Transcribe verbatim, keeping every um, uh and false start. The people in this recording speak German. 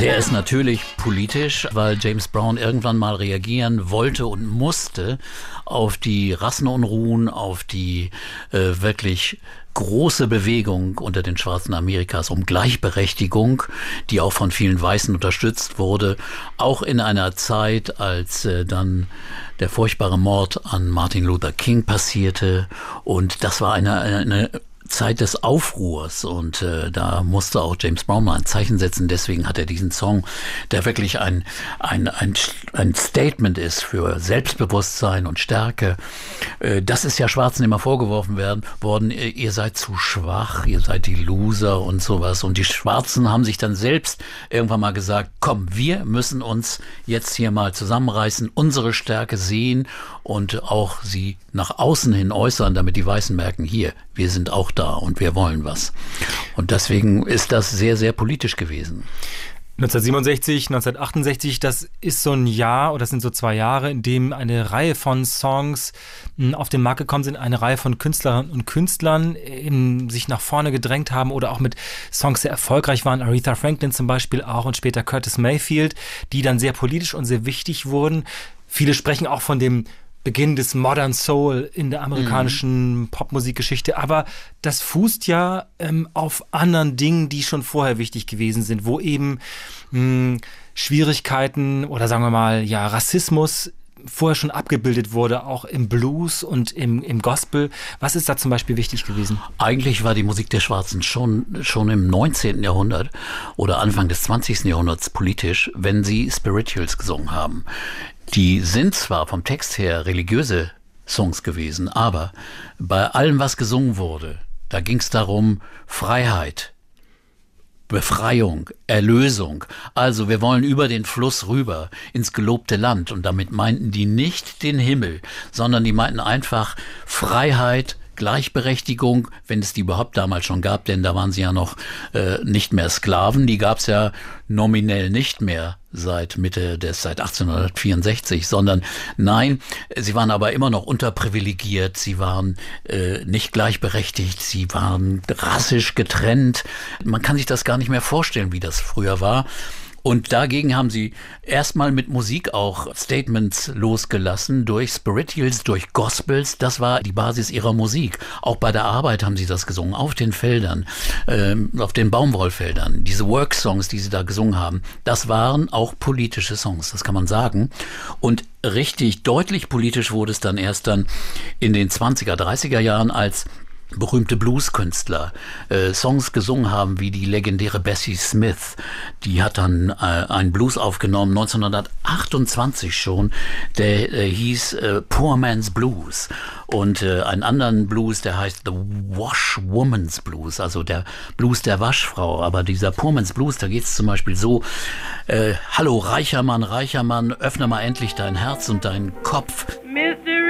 Der ist natürlich politisch, weil James Brown irgendwann mal reagieren wollte und musste auf die Rassenunruhen, auf die äh, wirklich große Bewegung unter den Schwarzen Amerikas um Gleichberechtigung, die auch von vielen Weißen unterstützt wurde, auch in einer Zeit, als äh, dann der furchtbare Mord an Martin Luther King passierte. Und das war eine, eine Zeit des Aufruhrs, und äh, da musste auch James Brown mal ein Zeichen setzen. Deswegen hat er diesen Song, der wirklich ein, ein, ein, ein Statement ist für Selbstbewusstsein und Stärke. Äh, das ist ja Schwarzen immer vorgeworfen werden, worden, äh, ihr seid zu schwach, ihr seid die Loser und sowas. Und die Schwarzen haben sich dann selbst irgendwann mal gesagt, komm, wir müssen uns jetzt hier mal zusammenreißen, unsere Stärke sehen und auch sie nach außen hin äußern, damit die Weißen merken, hier, wir sind auch da und wir wollen was. Und deswegen ist das sehr, sehr politisch gewesen. neunzehnhundertsiebenundsechzig, neunzehnhundertachtundsechzig, das ist so ein Jahr, oder das sind so zwei Jahre, in dem eine Reihe von Songs auf den Markt gekommen sind, eine Reihe von Künstlerinnen und Künstlern eben sich nach vorne gedrängt haben oder auch mit Songs sehr erfolgreich waren. Aretha Franklin zum Beispiel auch und später Curtis Mayfield, die dann sehr politisch und sehr wichtig wurden. Viele sprechen auch von dem Beginn des Modern Soul in der amerikanischen mhm. Popmusikgeschichte, aber das fußt ja ähm, auf anderen Dingen, die schon vorher wichtig gewesen sind, wo eben mh, Schwierigkeiten oder sagen wir mal, ja, Rassismus vorher schon abgebildet wurde, auch im Blues und im, im Gospel. Was ist da zum Beispiel wichtig gewesen? Eigentlich war die Musik der Schwarzen schon, schon im neunzehnten Jahrhundert oder Anfang des zwanzigsten Jahrhunderts politisch, wenn sie Spirituals gesungen haben. Die sind zwar vom Text her religiöse Songs gewesen, aber bei allem, was gesungen wurde, da ging es darum, Freiheit, Befreiung, Erlösung. Also wir wollen über den Fluss rüber ins gelobte Land. Und damit meinten die nicht den Himmel, sondern die meinten einfach Freiheit, Gleichberechtigung, wenn es die überhaupt damals schon gab, denn da waren sie ja noch äh, nicht mehr Sklaven, die gab es ja nominell nicht mehr seit Mitte des, seit achtzehnhundertvierundsechzig, sondern nein, sie waren aber immer noch unterprivilegiert, sie waren äh, nicht gleichberechtigt, sie waren rassisch getrennt. Man kann sich das gar nicht mehr vorstellen, wie das früher war. Und dagegen haben sie erstmal mit Musik auch Statements losgelassen, durch Spirituals, durch Gospels. Das war die Basis ihrer Musik. Auch bei der Arbeit haben sie das gesungen, auf den Feldern, ähm, auf den Baumwollfeldern. Diese Work-Songs, die sie da gesungen haben, das waren auch politische Songs, das kann man sagen. Und richtig deutlich politisch wurde es dann erst dann in den zwanziger, dreißiger Jahren, als berühmte Blueskünstler äh, Songs gesungen haben, wie die legendäre Bessie Smith. Die hat dann äh, einen Blues aufgenommen, neunzehnhundertachtundzwanzig schon, der äh, hieß äh, Poor Man's Blues. Und äh, einen anderen Blues, der heißt The Washwoman's Blues, also der Blues der Waschfrau. Aber dieser Poor Man's Blues, da geht es zum Beispiel so, äh, hallo reicher Mann, reicher Mann, öffne mal endlich dein Herz und deinen Kopf. Mister